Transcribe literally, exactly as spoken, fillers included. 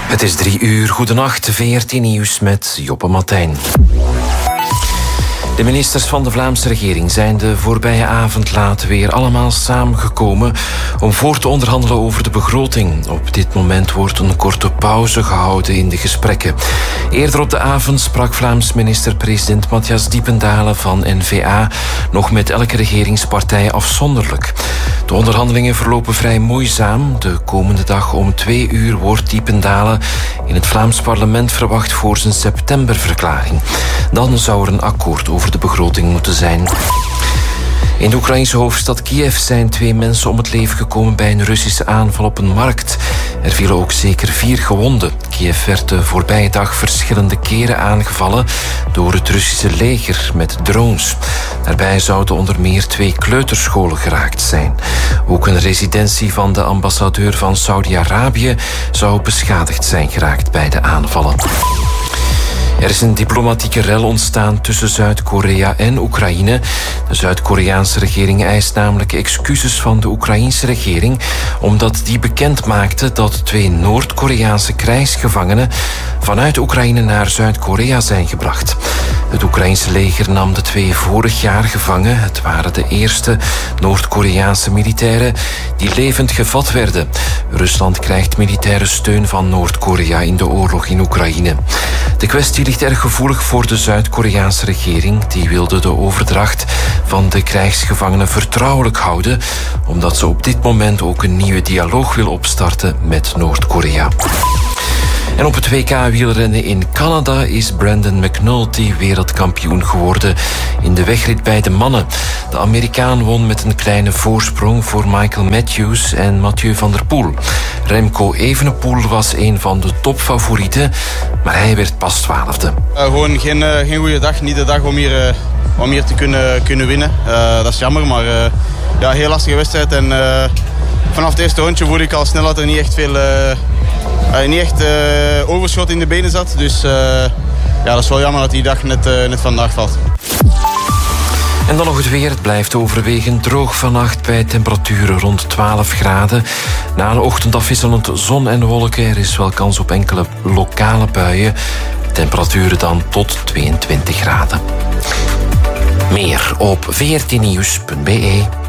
Het is drie uur. Goedenacht, V R T Nieuws met Joppe Martijn. De ministers van de Vlaamse regering zijn de voorbije avond laat weer allemaal samengekomen om voor te onderhandelen over de begroting. Op dit moment wordt een korte pauze gehouden in de gesprekken. Eerder op de avond sprak Vlaams minister-president Matthias Diependalen van N V A nog met elke regeringspartij afzonderlijk. De onderhandelingen verlopen vrij moeizaam. De komende dag om twee uur wordt Diependalen in het Vlaams parlement verwacht voor zijn septemberverklaring. Dan zou er een akkoord over de begroting moeten zijn. In de Oekraïnse hoofdstad Kiev zijn twee mensen om het leven gekomen bij een Russische aanval op een markt. Er vielen ook zeker vier gewonden. Kiev werd de voorbije dag verschillende keren aangevallen door het Russische leger met drones. Daarbij zouden onder meer twee kleuterscholen geraakt zijn. Ook een residentie van de ambassadeur van Saudi-Arabië zou beschadigd zijn geraakt bij de aanvallen. Er is een diplomatieke rel ontstaan tussen Zuid-Korea en Oekraïne. De Zuid-Koreaanse regering eist namelijk excuses van de Oekraïense regering, omdat die bekend maakte dat twee Noord-Koreaanse krijgsgevangenen vanuit Oekraïne naar Zuid-Korea zijn gebracht. Het Oekraïense leger nam de twee vorig jaar gevangen. Het waren de eerste Noord-Koreaanse militairen die levend gevat werden. Rusland krijgt militaire steun van Noord-Korea in de oorlog in Oekraïne. De kwestie ligt erg gevoelig voor de Zuid-Koreaanse regering. Die wilde de overdracht van de krijgsgevangenen vertrouwelijk houden, omdat ze op dit moment ook een nieuwe dialoog wil opstarten met Noord-Korea. En op het W K wielrennen in Canada is Brandon McNulty wereldkampioen geworden in de wegrit bij de mannen. De Amerikaan won met een kleine voorsprong voor Michael Matthews en Mathieu van der Poel. Remco Evenepoel was een van de topfavorieten, maar hij werd pas twaalfde. Uh, gewoon geen, uh, geen goede dag, niet de dag om hier, uh, om hier te kunnen, kunnen winnen. Uh, dat is jammer, maar uh, ja, heel lastige wedstrijd. En uh, vanaf het eerste rondje voelde ik al snel dat er niet echt veel... Uh, Uh, niet echt uh, overschot in de benen zat. Dus uh, ja, dat is wel jammer dat die dag net, uh, net vandaag valt. En dan nog het weer. Het blijft overwegend droog vannacht bij temperaturen rond twaalf graden. Na de ochtend afwisselend zon en wolken. Er is wel kans op enkele lokale buien. Temperaturen dan tot tweeëntwintig graden. Meer op v r t nieuws punt b e.